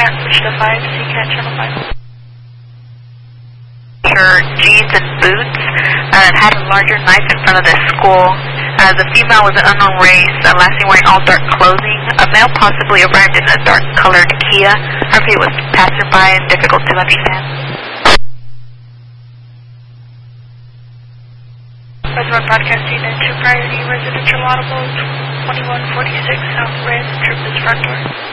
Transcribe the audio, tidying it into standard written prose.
Broadcast, switch to 5, CCAT channel 5. Her jeans and boots had a larger knife in front of the school. The female was an unknown race, last seen wearing all dark clothing. A male possibly arrived in a dark-colored Kia. Her feet was passerby and difficult to understand. Reservoir broadcasting into priority residential audible 2146 South Red, trip is front door.